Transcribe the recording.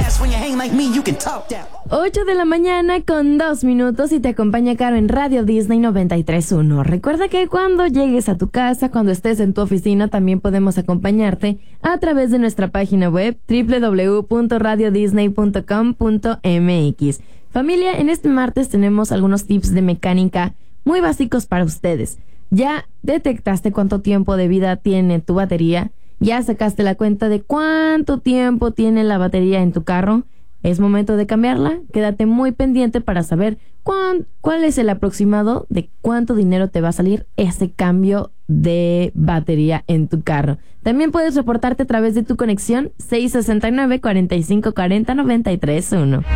8 de la mañana con 2 minutos y te acompaña Caro en Radio Disney 93.1. Recuerda que cuando llegues a tu casa, cuando estés en tu oficina, también podemos acompañarte a través de nuestra página web www.radiodisney.com.mx. Familia, en este martes tenemos algunos tips de mecánica muy básicos para ustedes. ¿Ya detectaste cuánto tiempo de vida tiene tu batería? ¿Ya sacaste la cuenta de cuánto tiempo tiene la batería en tu carro? ¿Es momento de cambiarla? Quédate muy pendiente para saber cuál es el aproximado de cuánto dinero te va a salir ese cambio de batería en tu carro. También puedes reportarte a través de tu conexión 669-4540-931.